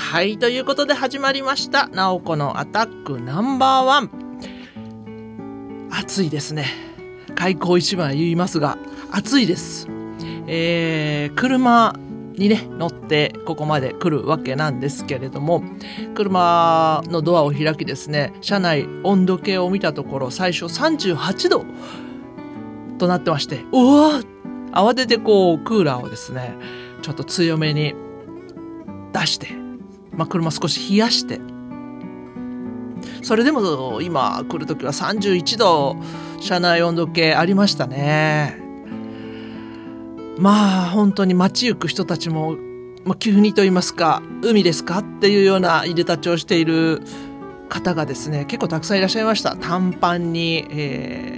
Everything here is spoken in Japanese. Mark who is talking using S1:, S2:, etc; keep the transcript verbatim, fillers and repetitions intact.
S1: はい、ということで始まりましたなおこのアタックナンバーワン。暑いですね。開口一番言いますが暑いです。えー、車にね乗ってここまで来るわけなんですけれども、車のドアを開きですね、車内温度計を見たところ最初さんじゅうはちどとなってまして、うわ慌ててこうクーラーをですねちょっと強めに出して、まあ、車少し冷やして、それでも今来るときはさんじゅういちど車内温度計ありましたね。まあ本当に街行く人たちも、まあ、急にと言いますか、海ですかっていうようないでたちをしている方がですね結構たくさんいらっしゃいました。短パンに、えー